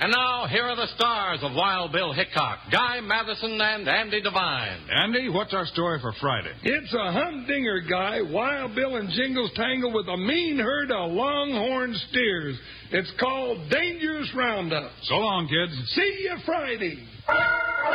And now, here are the stars of Wild Bill Hickok, Guy Matheson, and Andy Devine. Andy, what's our story for Friday? It's a humdinger, Guy. Wild Bill and Jingles tangle with a mean herd of longhorn steers. It's called Dangerous Roundup. So long, kids. See you Friday.